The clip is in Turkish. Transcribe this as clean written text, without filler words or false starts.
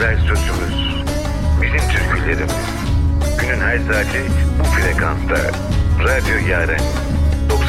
İstiklal sözümüz. Bizim türkülerimiz. Günün her saati bu frekansta. Radyo Yaren.